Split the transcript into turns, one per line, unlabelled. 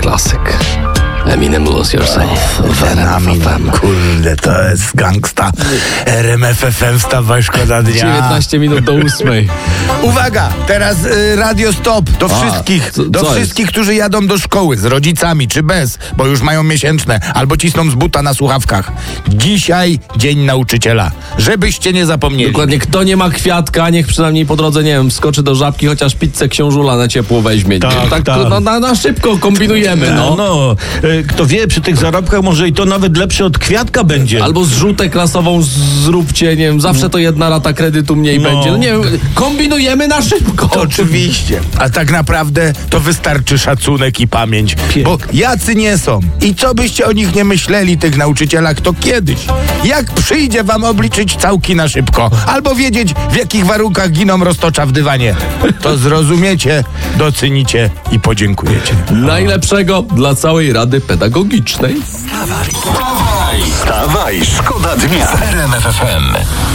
klasyk. Eminem Lose Yourself w RMF FM.
Kurde, to jest gangsta. RMF FM, wstawaj, szkoda dnia.
19 minut do 8.
Uwaga, teraz radio stop do wszystkich,
jest?
którzy jadą do szkoły z rodzicami czy bez, bo już mają miesięczne, albo cisną z buta na słuchawkach. Dzisiaj Dzień Nauczyciela, żebyście nie zapomnieli.
Dokładnie, kto nie ma kwiatka, niech przynajmniej po drodze, nie wiem, skoczy do Żabki, chociaż pizzę Książula na ciepło weźmie.
Tak.
To na szybko kombinujemy,
Kto wie, przy tych zarobkach może i to nawet lepsze od kwiatka będzie.
Albo zrzutę klasową zróbcie, nie wiem, zawsze to 1 rata kredytu mniej będzie. No nie wiem, kombinujemy na szybko.
Oczywiście. A tak naprawdę to wystarczy szacunek i pamięć. Bo jacy nie są. I co byście o nich nie myśleli, tych nauczycielach, to kiedyś. Jak przyjdzie wam obliczyć całki na szybko, albo wiedzieć, w jakich warunkach giną roztocza w dywanie, to zrozumiecie, docenicie i podziękujecie.
Najlepszego dla całej Rady Pedagogicznej.
Wstawaj, szkoda dnia w RMF FM.